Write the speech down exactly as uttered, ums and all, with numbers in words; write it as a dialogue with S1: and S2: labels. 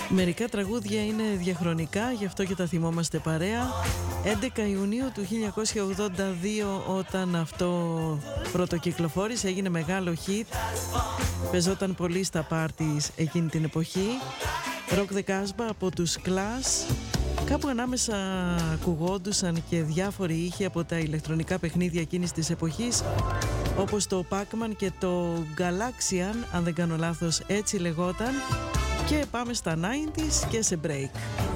S1: Μερικά τραγούδια είναι διαχρονικά, γι' αυτό και τα θυμόμαστε παρέα. έντεκα Ιουνίου του χίλια εννιακόσια ογδόντα δύο, όταν αυτό πρωτοκυκλοφόρησε, έγινε μεγάλο hit. Παίζονταν πολύ στα πάρτις εκείνη την εποχή. Rock the Casbah από τους Clash. Κάπου ανάμεσα ακουγόντουσαν και διάφοροι ήχοι από τα ηλεκτρονικά παιχνίδια εκείνης της εποχής, όπως το Pac-Man και το Galaxian, αν δεν κάνω λάθος έτσι λεγόταν. Και πάμε στα ενενήντα και σε break.